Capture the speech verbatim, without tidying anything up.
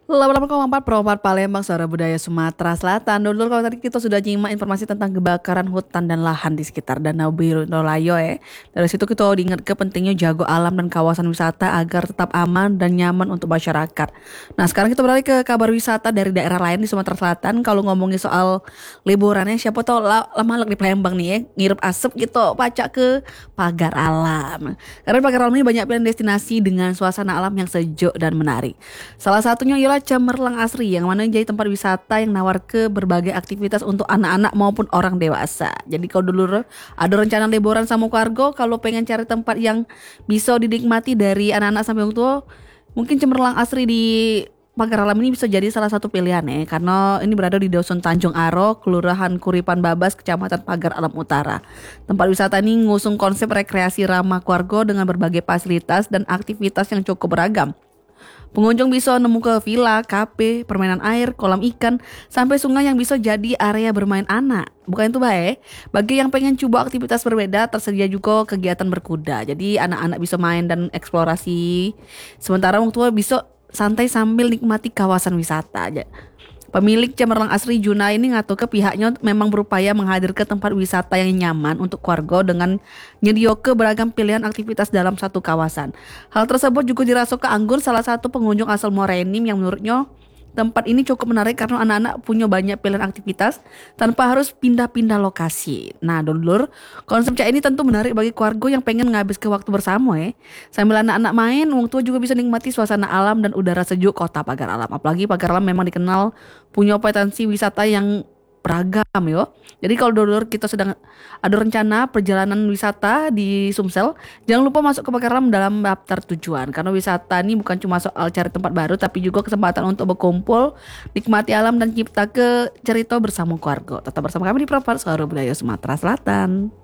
delapan koma empat Pro empat Palembang, Suara Budaya Sumatera Selatan. Dulu kalau tadi kita sudah nyimak informasi tentang kebakaran hutan dan lahan di sekitar Danau Biru Nolayo ya. Dari situ kita diingat ke pentingnya jago alam dan kawasan wisata agar tetap aman dan nyaman untuk masyarakat. Nah sekarang kita beralih ke kabar wisata dari daerah lain di Sumatera Selatan. Kalau ngomongin soal liburannya, siapa tahu la- lama di Palembang nih ya, ngirup asap gitu, pacak ke Pagar Alam. Karena Pagar Alam ini banyak pilihan destinasi dengan suasana alam yang sejuk dan menarik. Salah satunya ialah Cemerlang Asri yang mana jadi tempat wisata yang nawar ke berbagai aktivitas untuk anak-anak maupun orang dewasa. Jadi kalau dulu ada rencana liburan sama keluarga, kalau pengen cari tempat yang bisa dinikmati dari anak-anak sampai orang tua, mungkin Cemerlang Asri di Pagar Alam ini bisa jadi salah satu pilihan ya, karena ini berada di Dusun Tanjung Aro, Kelurahan Kuripan Babas, Kecamatan Pagar Alam Utara. Tempat wisata ini ngusung konsep rekreasi ramah keluarga dengan berbagai fasilitas dan aktivitas yang cukup beragam. Pengunjung bisa nemu ke villa, kafe, permainan air, kolam ikan, sampai sungai yang bisa jadi area bermain anak. Bukan itu baik? Bagi yang pengen coba aktivitas berbeda, tersedia juga kegiatan berkuda. Jadi anak-anak bisa main dan eksplorasi. Sementara orang tua bisa santai sambil nikmati kawasan wisata aja. Pemilik Cemerlang Asri Juna ini ngatur ke pihaknya memang berupaya menghadirkan tempat wisata yang nyaman untuk keluarga dengan nyedioko beragam pilihan aktivitas dalam satu kawasan. Hal tersebut juga dirasa ke Anggun, salah satu pengunjung asal Morenim, yang menurutnya tempat ini cukup menarik karena anak-anak punya banyak pilihan aktivitas tanpa harus pindah-pindah lokasi. Nah, dulur, konsep cak ini tentu menarik bagi keluarga yang pengen ngabis ke waktu bersama ya. Sambil anak-anak main, wong tua juga bisa nikmati suasana alam dan udara sejuk kota Pagar Alam. Apalagi Pagar Alam memang dikenal punya potensi wisata yang beragam yo. Jadi kalau dulur kita sedang ada rencana perjalanan wisata di Sumsel, jangan lupa masuk ke Pagar Alam dalam daftar tujuan. Karena wisata ini bukan cuma soal cari tempat baru, tapi juga kesempatan untuk berkumpul, nikmati alam dan cipta ke cerita bersama keluarga. Tetap bersama kami di Provinsi Suara Budaya Sumatera Selatan.